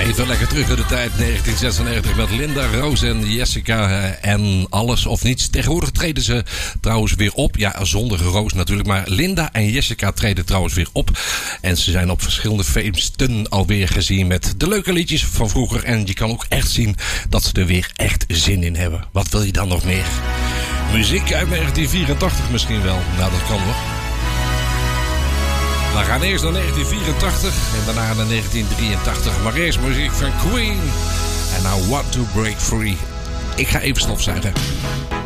Even lekker terug in de tijd, 1996 met Linda, Roos en Jessica en Alles of Niets. Tegenwoordig treden ze trouwens weer op. Ja, zonder Roos natuurlijk, maar Linda en Jessica treden trouwens weer op. En ze zijn op verschillende feesten alweer gezien met de leuke liedjes van vroeger. En je kan ook echt zien dat ze er weer echt zin in hebben. Wat wil je dan nog meer? Muziek uit 1984 misschien wel. Nou, dat kan nog. We gaan eerst naar 1984 en daarna naar 1983. Maar eerst muziek van Queen. En I Want to Break Free. Ik ga even stofzuigen.